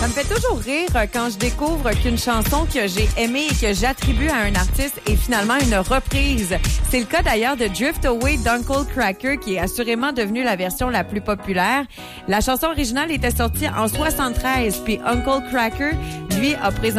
Ça me fait toujours rire quand je découvre qu'une chanson que j'ai aimée et que j'attribue à un artiste est finalement une reprise. C'est le cas d'ailleurs de Drift Away d'Uncle Kracker, qui est assurément devenue la version la plus populaire. La chanson originale était sortie en 73, puis Uncle Kracker, lui, a présenté